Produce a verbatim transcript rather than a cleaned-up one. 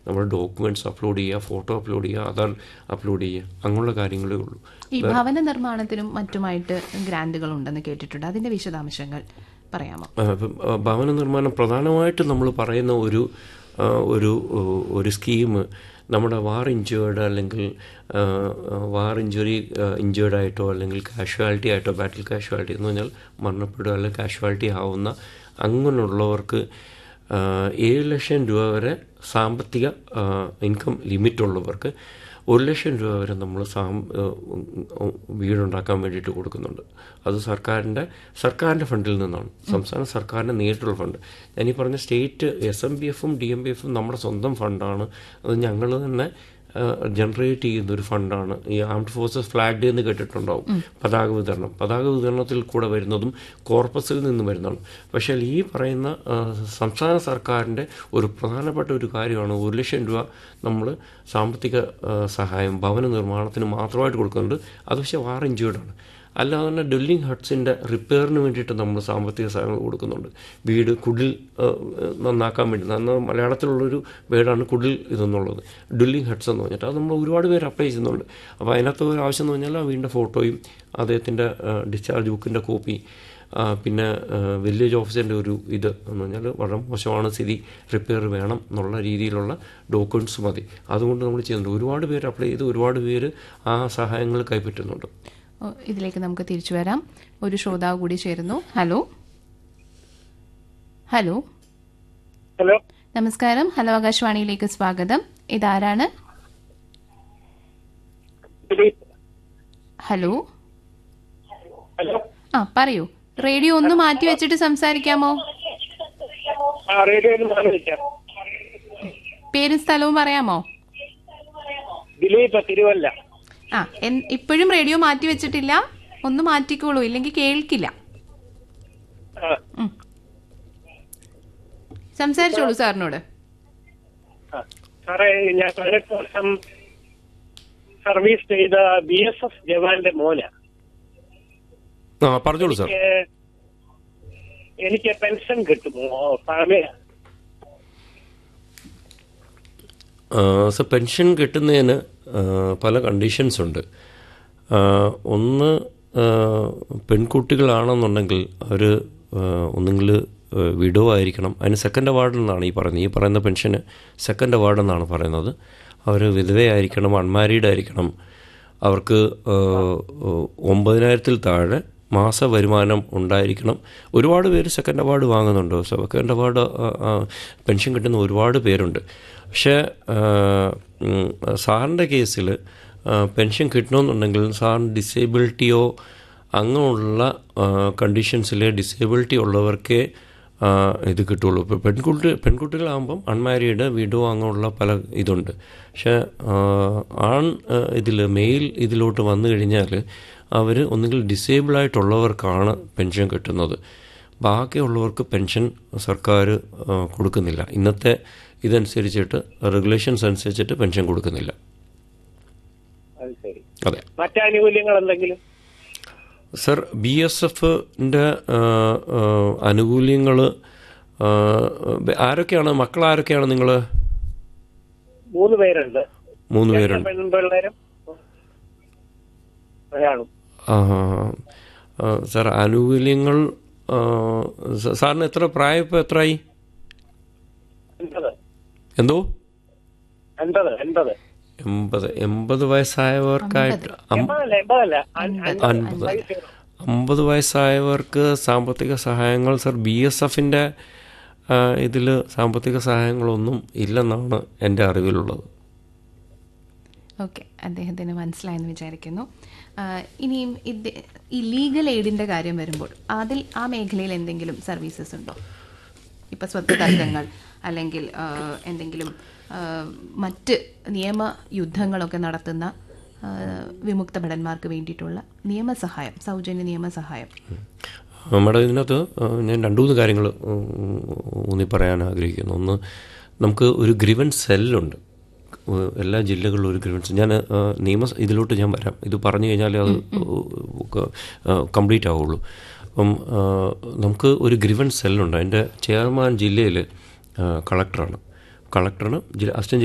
നമ്മുടെ documents upload ചെയ്യുക, photo upload ചെയ്യുക, ആധാർ അപ്ലോഡ് ചെയ്യുക, അങ്ങനെയുള്ള കാര്യങ്ങളേ ഉള്ളൂ. ഈ ഭവന നിർമ്മാണത്തിനും മറ്റുമായിട്ട് ഗ്രാൻഡുകൾ ഉണ്ടെന്ന് കേട്ടിട്ടുണ്ട്. അതിൻ്റെ വിശദാംശങ്ങൾ പറയാമോ? ഭവന നിർമ്മാണം പ്രധാനമായിട്ടും നമ്മൾ പറയുന്ന ഒരു ഒരു ഒരു സ്കീം നമ്മുടെ വാർ ഇഞ്ചേർഡ് അല്ലെങ്കിൽ വാർ ഇഞ്ചുറി ഇഞ്ചേർഡ് ആയിട്ടോ അല്ലെങ്കിൽ കാഷ്വാലിറ്റി ആയിട്ടോ, ബാറ്റിൽ കാഷ്വാലിറ്റി എന്ന് പറഞ്ഞാൽ മരണപ്പെടുക അല്ലെങ്കിൽ കാഷ്വാലിറ്റി ആവുന്ന അങ്ങനെയുള്ളവർക്ക് ഏഴ് ലക്ഷം രൂപ വരെ സാമ്പത്തിക ഇൻകം ലിമിറ്റുള്ളവർക്ക് ഒരു ലക്ഷം രൂപ വരെ നമ്മൾ സാ വീടുണ്ടാക്കാൻ വേണ്ടിയിട്ട് കൊടുക്കുന്നുണ്ട്. അത് സർക്കാരിൻ്റെ സർക്കാരിൻ്റെ ഫണ്ടിൽ നിന്നാണ്, സംസ്ഥാന സർക്കാരിൻ്റെ നേരിട്ടുള്ള ഫണ്ട്. ഞാനീ പറഞ്ഞ സ്റ്റേറ്റ് എസ് എം ബി എഫും ഡി എം ബി എഫും നമ്മുടെ സ്വന്തം ഫണ്ടാണ്. അത് ഞങ്ങൾ തന്നെ ജനറേറ്റ് ചെയ്യുന്ന ഒരു ഫണ്ടാണ്. ഈ ആംഡ് ഫോഴ്സസ് ഫ്ലാഗ് ഡേ എന്ന് കേട്ടിട്ടുണ്ടാവും. പതാക വിതരണം പതാക വിതരണത്തിൽ കൂടെ വരുന്നതും കോർപ്പസിൽ നിന്ന് വരുന്നതാണ്. പക്ഷേ ഈ പറയുന്ന സംസ്ഥാന സർക്കാരിൻ്റെ ഒരു പ്രധാനപ്പെട്ട ഒരു കാര്യമാണ് ഒരു ലക്ഷം രൂപ നമ്മൾ സാമ്പത്തിക സഹായം ഭവന നിർമ്മാണത്തിന് മാത്രമായിട്ട് കൊടുക്കുന്നുണ്ട്. അത് പക്ഷേ വാർ ഇഞ്ചേർഡാണ്. അല്ലാതെ തന്നെ ഡ്വെല്ലിംഗ് ഹട്ട്സിൻ്റെ റിപ്പയറിന് വേണ്ടിയിട്ട് നമ്മൾ സാമ്പത്തിക സഹായങ്ങൾ കൊടുക്കുന്നുണ്ട്. വീട് കുടിൽ നന്നാക്കാൻ വേണ്ടി, എന്നാൽ മലയാളത്തിലുള്ളൊരു വേർഡാണ് കുടിൽ ഇതെന്നുള്ളത്, ഡ്വെല്ലിംഗ് ഹട്ട്സ് എന്ന് പറഞ്ഞിട്ട്. അത് നമ്മൾ ഒരുപാട് പേര് അപ്ലൈ ചെയ്യുന്നുണ്ട്. അപ്പോൾ അതിനകത്ത് ഒരു ആവശ്യം എന്ന് പറഞ്ഞാൽ ആ വീടിൻ്റെ ഫോട്ടോയും അദ്ദേഹത്തിൻ്റെ ഡിസ്ചാർജ് ബുക്കിൻ്റെ കോപ്പി, പിന്നെ വില്ലേജ് ഓഫീസറിൻ്റെ ഒരു ഇത് എന്ന് പറഞ്ഞാൽ വളരെ മോശമാണ് സ്ഥിതി, റിപ്പയർ വേണം എന്നുള്ള രീതിയിലുള്ള ഡോക്യുമെൻറ്റ്സ് മതി. അതുകൊണ്ട് നമ്മൾ ചെയ്യുന്നുണ്ട്. ഒരുപാട് പേര് അപ്ലൈ ചെയ്ത് ഒരുപാട് പേര് ആ സഹായങ്ങൾ കൈപ്പറ്റുന്നുണ്ട്. ഇതിലേക്ക് നമുക്ക് തിരിച്ചു വരാം. ഒരു ശ്രോതാവ് കൂടി ചേരുന്നു. ഹലോ ഹലോ ഹലോ നമസ്കാരം. ഹലോ ആകാശവാണിയിലേക്ക് സ്വാഗതം. ഇതാരാണ്? ഹലോ ഹലോ ആ പറയൂ. റേഡിയോ ഒന്ന് മാറ്റി വെച്ചിട്ട് സംസാരിക്കാമോ? പേരും സ്ഥലവും പറയാമോ? ദിലീപ്, തിരുവല്ല. ആ ഇപ്പോഴും റേഡിയോ മാറ്റി വെച്ചിട്ടില്ല? ഒന്ന് മാറ്റിക്കോളൂ, ഇല്ലെങ്കിൽ കേൾക്കില്ല. സംസാരിച്ചോളൂ സാറിനോട്. സാറേ, ഞാൻ പതിനെട്ട് വർഷം സർവീസ് ചെയ്ത ബി എസ് എഫ് ജവാന്റെ മോന. പറഞ്ഞോളൂ സാർ. എനിക്ക് പെൻഷൻ കിട്ടുമോ? ഫാമിലി സർ, പെൻഷൻ കിട്ടുന്നതിന് പല കണ്ടീഷൻസ് ഉണ്ട്. ഒന്ന്, പെൺകുട്ടികളാണെന്നുണ്ടെങ്കിൽ അവർ ഒന്നുകിൽ വിഡോ ആയിരിക്കണം. അതിന് സെക്കൻഡ് അവാർഡ് എന്നാണ് ഈ പറയുന്നത്. ഈ പറയുന്ന പെൻഷന് സെക്കൻഡ് അവാർഡ് എന്നാണ് പറയുന്നത്. അവർ വിധവയായിരിക്കണം, അൺമാരീഡ് ആയിരിക്കണം, അവർക്ക് ഒമ്പതിനായിരത്തിൽ താഴെ മാസ വരുമാനം ഉണ്ടായിരിക്കണം. ഒരുപാട് പേര് സെക്കൻഡ് അവാർഡ് വാങ്ങുന്നുണ്ട്. സെക്കൻഡ് അവാർഡ് പെൻഷൻ കിട്ടുന്ന ഒരുപാട് പേരുണ്ട്. പക്ഷേ സാറിൻ്റെ കേസിൽ പെൻഷൻ കിട്ടണമെന്നുണ്ടെങ്കിൽ സാറിന് ഡിസേബിലിറ്റിയോ അങ്ങനെയുള്ള കണ്ടീഷൻസിൽ ഡിസേബിലിറ്റി ഉള്ളവർക്കേ ഇത് കിട്ടുള്ളൂ. ഇപ്പോൾ പെൺകുട്ടി പെൺകുട്ടികളാകുമ്പം അൺമാരീഡ്, വിഡോ അങ്ങനെയുള്ള പല ഇതുണ്ട്. പക്ഷേ ആൺ ഇതിൽ മെയിൽ ഇതിലോട്ട് വന്നു കഴിഞ്ഞാൽ അവർ ഒന്നുകിൽ ഡിസേബിളായിട്ടുള്ളവർക്കാണ് പെൻഷൻ കിട്ടുന്നത്. ബാക്കിയുള്ളവർക്ക് പെൻഷൻ സർക്കാർ കൊടുക്കുന്നില്ല. ഇന്നത്തെ ഇതനുസരിച്ചിട്ട് റെഗുലേഷൻസ് അനുസരിച്ചിട്ട് പെൻഷൻ കൊടുക്കുന്നില്ല. അതെ. മറ്റാനുകൂല്യങ്ങൾ എന്തെങ്കിലും? സർ, ബി എസ് എഫിൻ്റെ ആനുകൂല്യങ്ങൾ ആരൊക്കെയാണ്? മക്കൾ ആരൊക്കെയാണ് നിങ്ങൾ? മൂന്ന് പേരുണ്ട്. മൂന്ന് പേരുണ്ട്. സാർ, ആനുകൂല്യങ്ങൾ സാറിന് എത്ര പ്രായം? ഇപ്പോൾ എത്രയായി? എന്തോ എൺപത് എൺപത് വയസ്സായവർക്കായിട്ട് അൻപത് അമ്പത് വയസ്സായവർക്ക് സാമ്പത്തിക സഹായങ്ങൾ സർ ബി എസ് എഫിൻ്റെ ഇതിൽ സാമ്പത്തിക സഹായങ്ങളൊന്നും ഇല്ലെന്നാണ് എൻ്റെ അറിവിലുള്ളത്. ഓക്കെ, അദ്ദേഹത്തിന് മനസ്സിലായെന്ന് വിചാരിക്കുന്നു. ഇനിയും ഇത് ഈ ലീഗൽ എയ്ഡിൻ്റെ കാര്യം വരുമ്പോൾ അതിൽ ആ മേഖലയിൽ എന്തെങ്കിലും സർവീസസ് ഉണ്ടോ? ഇപ്പം സ്വത്ത് തർക്കങ്ങൾ അല്ലെങ്കിൽ എന്തെങ്കിലും മറ്റ് നിയമ യുദ്ധങ്ങളൊക്കെ നടത്തുന്ന വിമുക്ത ഭടന്മാർക്ക് വേണ്ടിയിട്ടുള്ള നിയമസഹായം, സൗജന്യ നിയമസഹായം. നമ്മുടെ ഇതിനകത്ത് ഞാൻ രണ്ടു മൂന്ന് കാര്യങ്ങൾ ഊന്നി പറയാൻ ആഗ്രഹിക്കുന്നു. ഒന്ന്, നമുക്ക് ഒരു ഗ്രീവൻസ് സെല്ലുണ്ട് എല്ലാ ജില്ലകളിലും. ഒരു ഗ്രീവൻസ് ഞാൻ നിയമ ഇതിലോട്ട് ഞാൻ വരാം. ഇത് പറഞ്ഞു കഴിഞ്ഞാൽ അത് കംപ്ലീറ്റ് ആവുള്ളൂ. അപ്പം നമുക്ക് ഒരു ഗ്രീവൻസ് സെല്ലുണ്ട്. അതിൻ്റെ ചെയർമാൻ ജില്ലയിൽ കളക്ടറാണ്. കളക്ടറിന് അസിസ്റ്റന്റ്